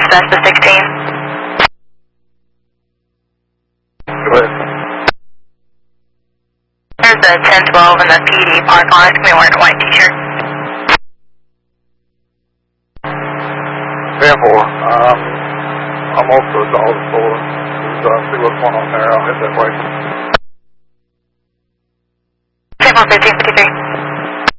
access to 16. Go ahead. There's the 1012 in the PD park lot. It's going to be wearing a white t-shirt. 10-4. I'm off to the dog store. See what's going on there. I'll head that way.